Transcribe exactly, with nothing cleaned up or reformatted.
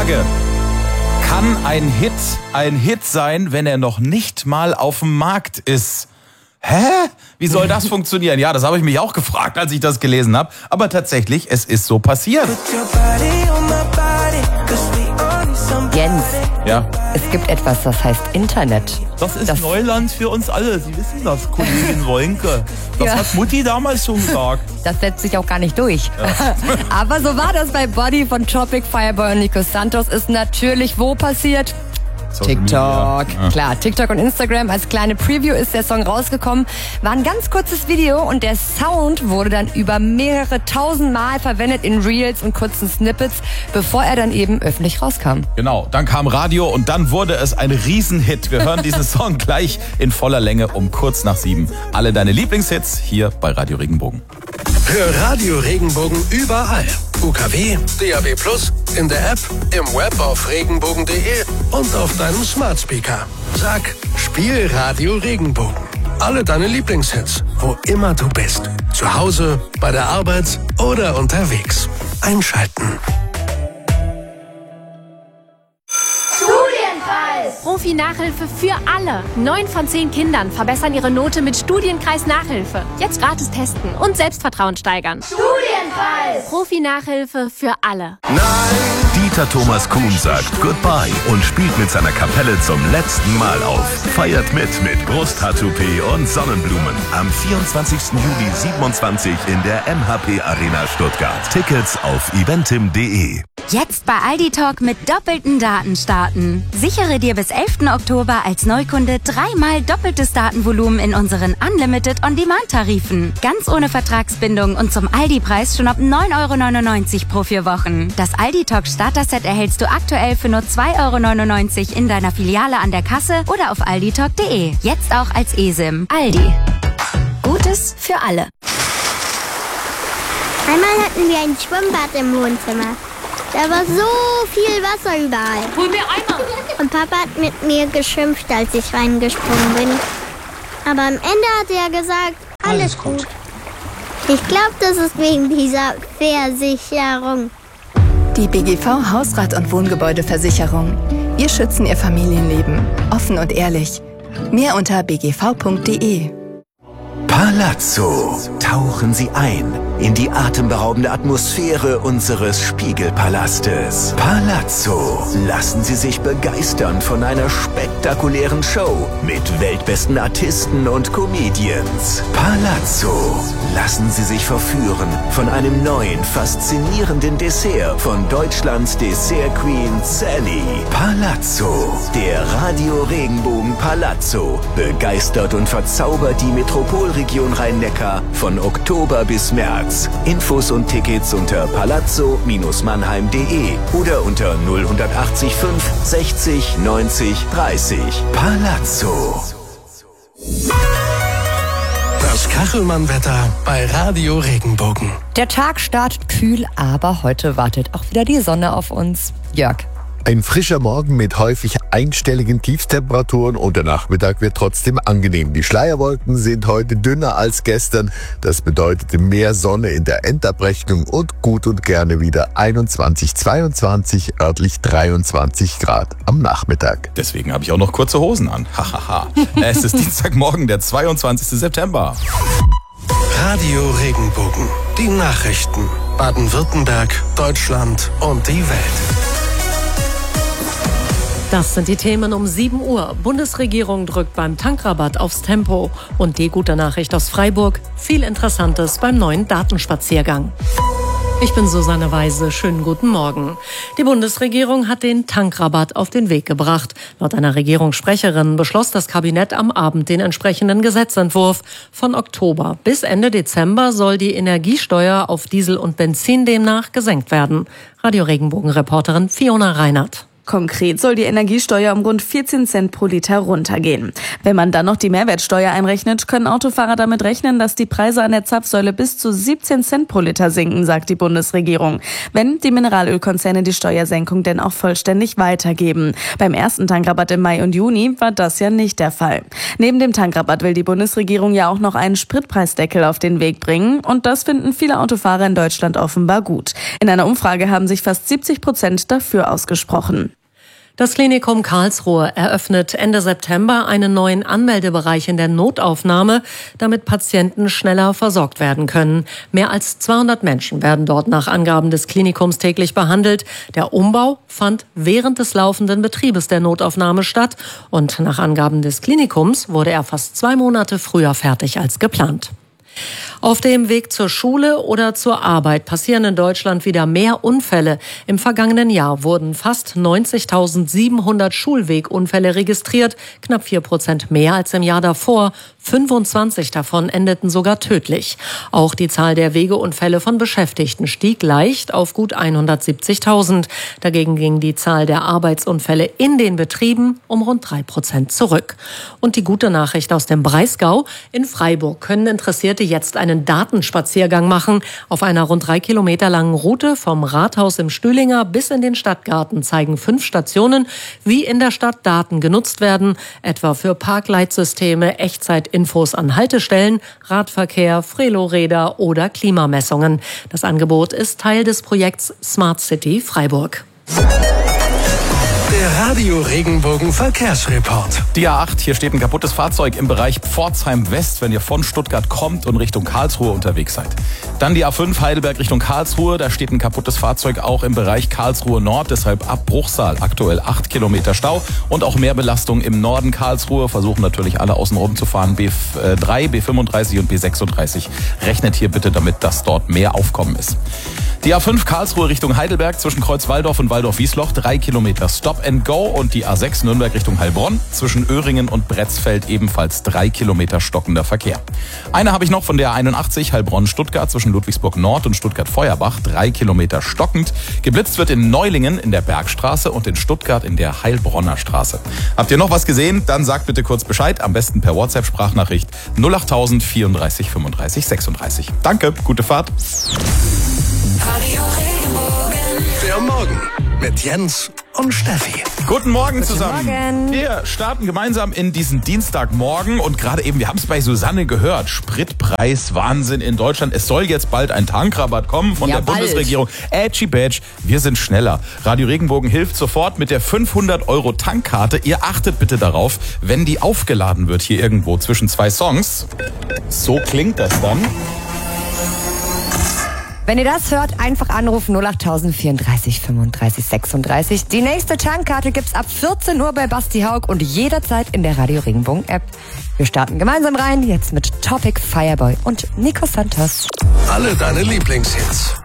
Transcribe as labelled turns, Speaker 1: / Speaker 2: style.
Speaker 1: Frage. Kann ein Hit ein Hit sein, wenn er noch nicht mal auf dem Markt ist? Hä? Wie soll das funktionieren? Ja, das habe ich mich auch gefragt, als ich das gelesen habe. Aber tatsächlich, es ist so passiert.
Speaker 2: Jens,
Speaker 1: Ja.
Speaker 2: es gibt etwas, das heißt Internet.
Speaker 3: Das ist
Speaker 2: Das-
Speaker 3: Neuland für uns alle. Sie wissen das, Kollegin Woinke. Das
Speaker 2: Ja.
Speaker 3: hat Mutti damals schon gesagt.
Speaker 2: Das setzt sich auch gar nicht durch. Aber so war das bei Body von Tropic, Fireboy und Nico Santos. Ist natürlich wo passiert?
Speaker 1: Social
Speaker 2: TikTok.
Speaker 1: Media. Ja.
Speaker 2: Klar, TikTok und Instagram. Als kleine Preview ist der Song rausgekommen. War ein ganz kurzes Video und der Sound wurde dann über mehrere tausend Mal verwendet in Reels und kurzen Snippets, bevor er dann eben öffentlich rauskam.
Speaker 1: Genau, dann kam Radio und dann wurde es ein Riesenhit. Wir hören diesen Song gleich in voller Länge um kurz nach sieben. Alle deine Lieblingshits hier bei Radio Regenbogen.
Speaker 4: Hör Radio Regenbogen überall. U K W, D A B plus, in der App, im Web auf regenbogen punkt de und auf deinem Smart Speaker. Sag, spiel Radio Regenbogen. Alle deine Lieblingshits, wo immer du bist. Zu Hause, bei der Arbeit oder unterwegs. Einschalten.
Speaker 5: Profi-Nachhilfe für alle. Neun von zehn Kindern verbessern ihre Note mit Studienkreis Nachhilfe. Jetzt gratis testen und Selbstvertrauen steigern. Studienkreis! Profi-Nachhilfe für alle.
Speaker 6: Dieter Thomas Kuhn sagt Goodbye und spielt mit seiner Kapelle zum letzten Mal auf. Feiert mit mit Brusttattoo-P und Sonnenblumen. Am vierundzwanzigsten Juli siebenundzwanzig in der M H P Arena Stuttgart. Tickets auf eventim punkt de.
Speaker 7: Jetzt bei Aldi Talk mit doppelten Daten starten. Sichere dir bis elften Oktober als Neukunde dreimal doppeltes Datenvolumen in unseren Unlimited On-Demand-Tarifen. Ganz ohne Vertragsbindung und zum Aldi-Preis schon ab neun Euro neunundneunzig pro vier Wochen. Das Aldi Talk Starter-Set erhältst du aktuell für nur zwei Euro neunundneunzig in deiner Filiale an der Kasse oder auf aldi talk punkt de. Jetzt auch als eSIM. Aldi. Gutes für alle.
Speaker 8: Einmal hatten wir ein Schwimmbad im Wohnzimmer. Da war so viel Wasser überall.
Speaker 5: Hol mir Eimer!
Speaker 8: Und Papa hat mit mir geschimpft, als ich reingesprungen bin. Aber am Ende hat er gesagt, alles gut. Ich glaube, das ist wegen dieser Versicherung.
Speaker 9: Die B G V Hausrat- und Wohngebäudeversicherung. Wir schützen Ihr Familienleben. Offen und ehrlich. Mehr unter b g v punkt de.
Speaker 6: Palazzo. Tauchen Sie ein in die atemberaubende Atmosphäre unseres Spiegelpalastes. Palazzo. Lassen Sie sich begeistern von einer spektakulären Show mit weltbesten Artisten und Comedians. Palazzo. Lassen Sie sich verführen von einem neuen, faszinierenden Dessert von Deutschlands Dessert Queen Sally. Palazzo. Der Radio Regenbogen Palazzo begeistert und verzaubert die Metropolregion Rhein-Neckar von Oktober bis März. Infos und Tickets unter palazzo Mannheim punkt de oder unter null acht fünf sechzig neunzig dreißig. Palazzo.
Speaker 4: Das Kachelmann-Wetter bei Radio Regenbogen.
Speaker 2: Der Tag startet kühl, aber heute wartet auch wieder die Sonne auf uns. Jörg.
Speaker 10: Ein frischer Morgen mit häufig einstelligen Tiefstemperaturen und der Nachmittag wird trotzdem angenehm. Die Schleierwolken sind heute dünner als gestern. Das bedeutet mehr Sonne in der Endabrechnung und gut und gerne wieder einundzwanzig, zweiundzwanzig, örtlich dreiundzwanzig Grad am Nachmittag.
Speaker 1: Deswegen habe ich auch noch kurze Hosen an. Hahaha. Es ist Dienstagmorgen, der zweiundzwanzigsten September.
Speaker 4: Radio Regenbogen. Die Nachrichten. Baden-Württemberg, Deutschland und die Welt.
Speaker 11: Das sind die Themen um sieben Uhr. Bundesregierung drückt beim Tankrabatt aufs Tempo. Und die gute Nachricht aus Freiburg. Viel Interessantes beim neuen Datenspaziergang. Ich bin Susanne Weise. Schönen guten Morgen. Die Bundesregierung hat den Tankrabatt auf den Weg gebracht. Laut einer Regierungssprecherin beschloss das Kabinett am Abend den entsprechenden Gesetzentwurf. Von Oktober bis Ende Dezember soll die Energiesteuer auf Diesel und Benzin demnach gesenkt werden. Radio Regenbogen-Reporterin Fiona Reinhardt.
Speaker 12: Konkret soll die Energiesteuer um rund vierzehn Cent pro Liter runtergehen. Wenn man dann noch die Mehrwertsteuer einrechnet, können Autofahrer damit rechnen, dass die Preise an der Zapfsäule bis zu siebzehn Cent pro Liter sinken, sagt die Bundesregierung. Wenn die Mineralölkonzerne die Steuersenkung denn auch vollständig weitergeben. Beim ersten Tankrabatt im Mai und Juni war das ja nicht der Fall. Neben dem Tankrabatt will die Bundesregierung ja auch noch einen Spritpreisdeckel auf den Weg bringen. Und das finden viele Autofahrer in Deutschland offenbar gut. In einer Umfrage haben sich fast siebzig Prozent dafür ausgesprochen.
Speaker 11: Das Klinikum Karlsruhe eröffnet Ende September einen neuen Anmeldebereich in der Notaufnahme, damit Patienten schneller versorgt werden können. Mehr als zweihundert Menschen werden dort nach Angaben des Klinikums täglich behandelt. Der Umbau fand während des laufenden Betriebes der Notaufnahme statt und nach Angaben des Klinikums wurde er fast zwei Monate früher fertig als geplant. Auf dem Weg zur Schule oder zur Arbeit passieren in Deutschland wieder mehr Unfälle. Im vergangenen Jahr wurden fast neunzigtausendsiebenhundert Schulwegunfälle registriert, knapp vier Prozent mehr als im Jahr davor. fünfundzwanzig davon endeten sogar tödlich. Auch die Zahl der Wegeunfälle von Beschäftigten stieg leicht auf gut hundertsiebzigtausend. Dagegen ging die Zahl der Arbeitsunfälle in den Betrieben um rund drei Prozent zurück. Und die gute Nachricht aus dem Breisgau: In Freiburg können Interessierte jetzt einen Datenspaziergang machen. Auf einer rund drei Kilometer langen Route vom Rathaus im Stühlinger bis in den Stadtgarten zeigen fünf Stationen, wie in der Stadt Daten genutzt werden, etwa für Parkleitsysteme, Echtzeitinfos an Haltestellen, Radverkehr, Freloräder oder Klimamessungen. Das Angebot ist Teil des Projekts Smart City Freiburg.
Speaker 4: Der Radio Regenbogen Verkehrsreport.
Speaker 1: Die A acht, hier steht ein kaputtes Fahrzeug im Bereich Pforzheim West, wenn ihr von Stuttgart kommt und Richtung Karlsruhe unterwegs seid. Dann die A fünf Heidelberg Richtung Karlsruhe, da steht ein kaputtes Fahrzeug auch im Bereich Karlsruhe Nord, deshalb ab Bruchsal aktuell acht Kilometer Stau und auch mehr Belastung im Norden Karlsruhe. Versuchen natürlich alle außen rum zu fahren. B drei, B fünfunddreißig und B sechsunddreißig. Rechnet hier bitte damit, dass dort mehr Aufkommen ist. Die A fünf Karlsruhe Richtung Heidelberg zwischen Kreuzwaldorf und Waldorf-Wiesloch, drei Kilometer Stop and Go. Und die A sechs Nürnberg Richtung Heilbronn zwischen Öhringen und Bretzfeld ebenfalls drei Kilometer stockender Verkehr. Eine habe ich noch von der A einundachtzig Heilbronn-Stuttgart zwischen Ludwigsburg Nord und Stuttgart-Feuerbach, drei Kilometer stockend. Geblitzt wird in Neulingen in der Bergstraße und in Stuttgart in der Heilbronner Straße. Habt ihr noch was gesehen? Dann sagt bitte kurz Bescheid, am besten per WhatsApp-Sprachnachricht null acht null null vierunddreißig fünfunddreißig sechsunddreißig. Danke, gute Fahrt.
Speaker 4: Radio Regenbogen. Der Morgen mit Jens und Steffi.
Speaker 1: Guten Morgen
Speaker 2: Guten
Speaker 1: zusammen.
Speaker 2: Morgen.
Speaker 1: Wir starten gemeinsam in diesen Dienstagmorgen und gerade eben, wir haben es bei Susanne gehört, Spritpreis, Wahnsinn in Deutschland. Es soll jetzt bald ein Tankrabatt kommen von
Speaker 2: Ja,
Speaker 1: der
Speaker 2: bald.
Speaker 1: Bundesregierung. Ätschi Badge, wir sind schneller. Radio Regenbogen hilft sofort mit der fünfhundert Euro Tankkarte. Ihr achtet bitte darauf, wenn die aufgeladen wird hier irgendwo zwischen zwei Songs. So klingt das dann.
Speaker 2: Wenn ihr das hört, einfach anrufen null acht null null vierunddreißig fünfunddreißig sechsunddreißig. Die nächste Tankkarte gibt's ab vierzehn Uhr bei Basti Haug und jederzeit in der Radio Regenbogen App. Wir starten gemeinsam rein, jetzt mit Topic, Fireboy und Nico Santos.
Speaker 4: Alle deine Lieblingshits.